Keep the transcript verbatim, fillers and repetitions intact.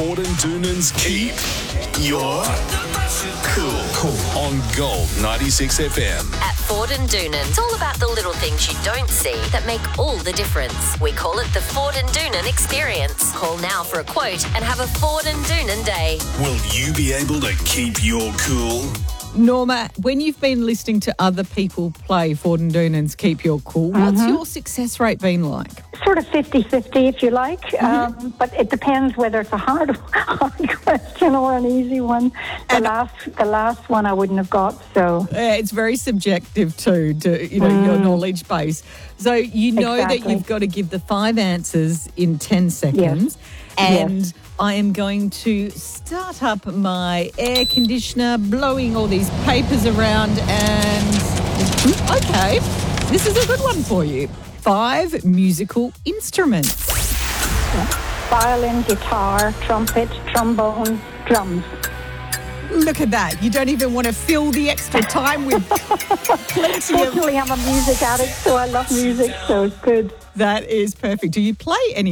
Ford and Doonan's Keep Your Cool. Cool. On Gold ninety-six F M. At Ford and Doonan, it's all about the little things you don't see that make all the difference. We call it the Ford and Doonan experience. Call now for a quote and have a Ford and Doonan day. Will you be able to keep your cool? Norma, when you've been listening to other people play Ford and Doonan's Keep Your Cool, what's Mm-hmm. your success rate been like? Sort of fifty-fifty, if you like. Mm-hmm. Um, but it depends whether it's a hard, hard question or an easy one. The And- last the last one I wouldn't have got, so... Uh, it's very subjective too, to you know your knowledge base. So you know that Exactly. you've got to give the five answers in ten seconds, and Yes. I am going to start up my air conditioner, blowing all these papers around, and okay, this is a good one for you. Five musical instruments. Violin, guitar, trumpet, trombone, drums. Look at that! You don't even want to fill the extra time with plenty of. Fortunately, I'm a music addict, so I love music, so it's good. That is perfect. Do you play any